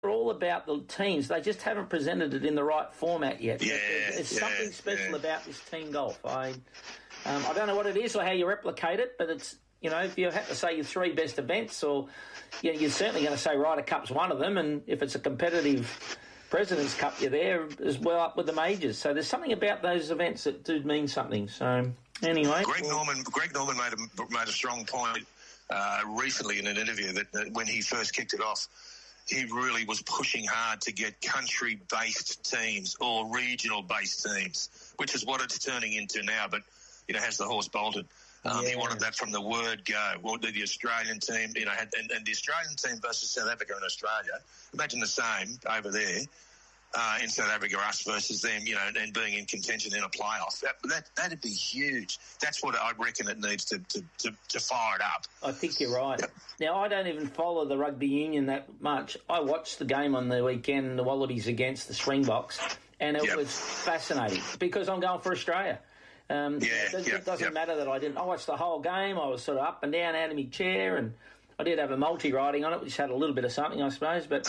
all about the teams. They just haven't presented it in the right format yet. Yeah, There's something special about this team golf. I don't know what it is or how you replicate it, but it's, if you had to say your three best events, or you're certainly going to say Ryder Cup's one of them, and if it's a competitive President's Cup, you're there as well up with the majors. So there's something about those events that do mean something. So anyway, Greg Norman made a strong point recently in an interview that when he first kicked it off, he really was pushing hard to get country-based teams or regional-based teams, which is what it's turning into now. But, has the horse bolted? He wanted that from the word go. Well, the Australian team, and the Australian team versus South Africa and Australia, imagine the same over there in South Africa, us versus them, and being in contention in a playoff. That'd be huge. That's what I reckon it needs to fire it up. I think you're right. Yep. Now, I don't even follow the rugby union that much. I watched the game on the weekend, the Wallabies against the Springboks, and it was fascinating because I'm going for Australia. It doesn't matter that I didn't. I watched the whole game. I was sort of up and down out of my chair, and I did have a multi-riding on it, which had a little bit of something, I suppose, but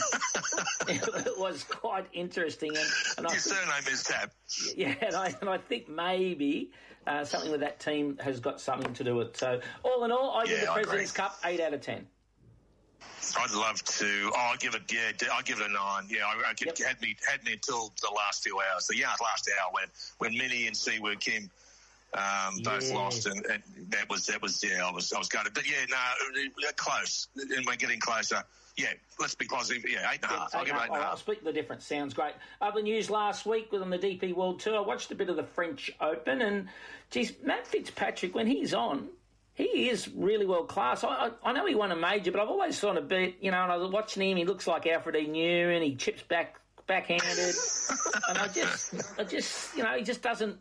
it was quite interesting. And your surname is Tab. Yeah, and I think maybe something with that team has got something to do with it. So, all in all, I give the President's Cup 8 out of 10. I'd love to. I'll give it a 9. Yeah, I had me until the last 2 hours. The last hour when Minnie and Siwoo Kim both lost, and that was I was gutted. But close, and we're getting closer. Yeah, let's be positive. Yeah, 8.5. I'll give 8.5. I'll split the difference. Sounds great. Other news last week on the DP World Tour, I watched a bit of the French Open, and geez, Matt Fitzpatrick, when he's on, he is really world class. I know he won a major, but I've always thought a bit, and I was watching him, he looks like Alfred E. New, and he chips backhanded. And I just, he just doesn't,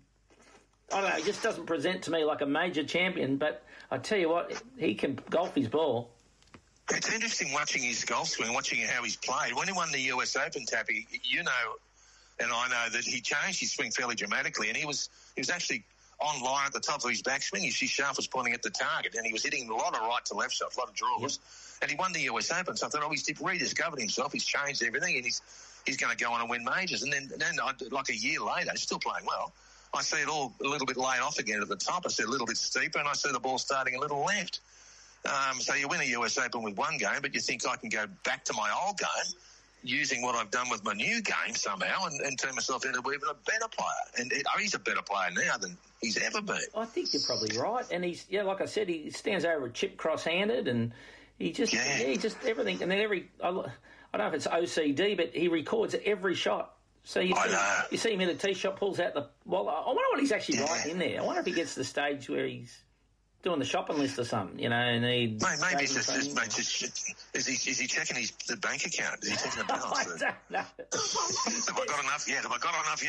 I don't know, he just doesn't present to me like a major champion, but I tell you what, he can golf his ball. It's interesting watching his golf swing, watching how he's played. When he won the US Open, Tappy, and I know that he changed his swing fairly dramatically, and he was actually on line at the top of his backswing. His shaft was pointing at the target, and he was hitting a lot of right to left shots, a lot of draws. Yep. And he won the US Open, so I thought, he's rediscovered himself, he's changed everything, and he's going to go on and win majors. And then like a year later, he's still playing well. I see it all a little bit laid off again at the top. I see a little bit steeper, and I see the ball starting a little left. So you win a US Open with one game, but you think I can go back to my old game using what I've done with my new game somehow and turn myself into even a better player. And he's a better player now than he's ever been. I think you're probably right. And he's, like I said, he stands over a chip cross-handed, and he just everything. And then I don't know if it's OCD, but he records every shot. So you see him in a tee shot, pulls out the... Well, I wonder what he's actually writing in there. I wonder if he gets to the stage where he's doing the shopping list or something, and he... Maybe he's just is he checking the bank account? Is he checking the balance? I don't know. Have I got enough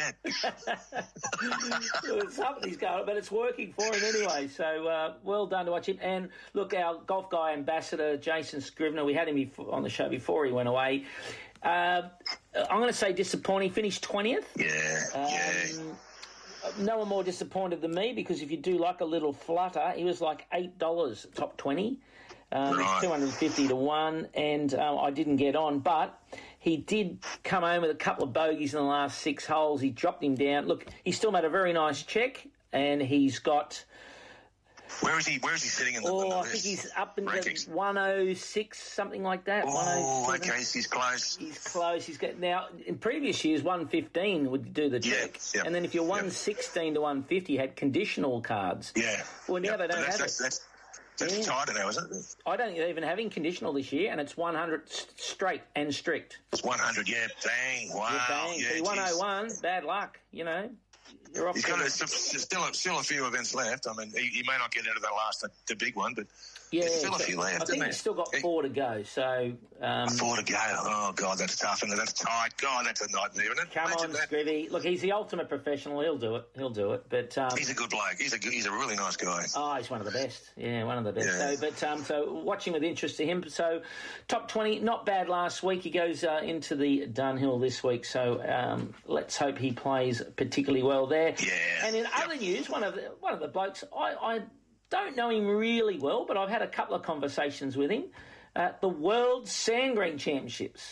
yet? Well, something's going on, but it's working for him anyway, so well done to watch him. And look, our golf guy ambassador, Jason Scrivener, we had him on the show before he went away. I'm going to say disappointing. Finished 20th. Yeah. No one more disappointed than me, because if you do like a little flutter, he was like $8 top 20, 250 to 1, and I didn't get on. But he did come home with a couple of bogeys in the last 6 holes. He dropped him down. Look, he still made a very nice check, and he's got... Where is he sitting in the I think he's up in the 106, something like that. Okay, he's close. He's close. He's got now. In previous years, 115 would do the trick, and then if you're 116 to 150, had conditional cards. Yeah. Well, now they don't have it. That's tighter now, isn't it? I don't even having conditional this year, and it's 100 straight and strict. It's 100, yeah. Bang! Wow. Yeah, bang. Yeah, so 101, bad luck. You're off. He's got still a few events left. I mean, he may not get into the big one, but there's still a few left. I think he's still got 4 to go. So 4 to go. Oh God, that's tough, and that's tight. God, that's a nightmare, isn't it? Come on, Scrivy. Look, he's the ultimate professional. He'll do it. But he's a good bloke. He's a really nice guy. Oh, he's one of the best. Yeah, one of the best. Yeah. So watching with interest to him. So top 20, not bad last week. He goes into the Dunhill this week. So let's hope he plays particularly well there. Yeah. And in other news, one of the blokes, I don't know him really well, but I've had a couple of conversations with him. at the World Sandgreen Championships.